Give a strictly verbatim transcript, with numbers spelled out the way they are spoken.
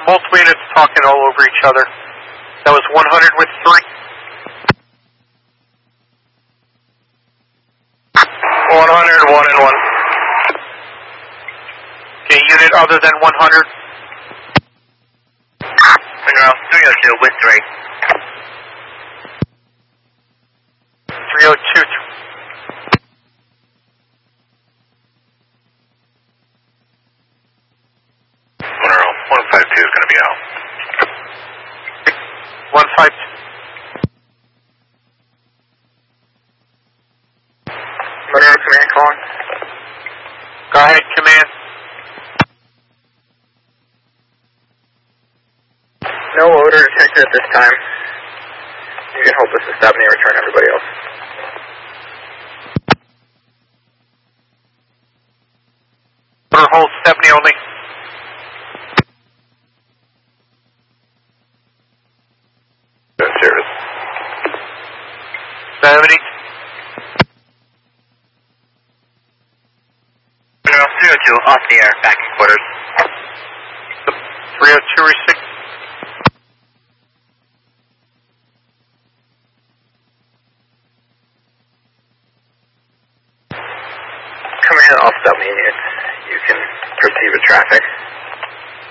multiple units talking all over each other. That was one hundred with three. one hundred, one and one. Okay, unit other than one hundred. Monroe, three oh two with three. three oh two. Monroe, one five two is going to be out. one five two. Monroe, command calling. Go ahead, command. No odor detected at this time. You can hold this to stop me and return everybody else. Order hold Stepney only. Service. seventy. Monroe, three oh two off the air, back in quarters. three oh two receipt. Command, I'll stop me units. You can proceed with traffic.